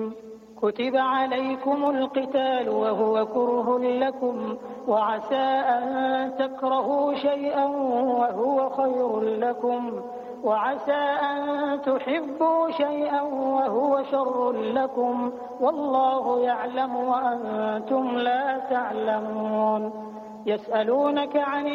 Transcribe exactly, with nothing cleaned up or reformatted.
كتب عليكم القتال وهو كره لكم وعسى أن تكرهوا شيئا وهو خير لكم وعسى أن تحبوا شيئا وهو شر لكم والله يعلم وأنتم لا تعلمون. يسألونك عن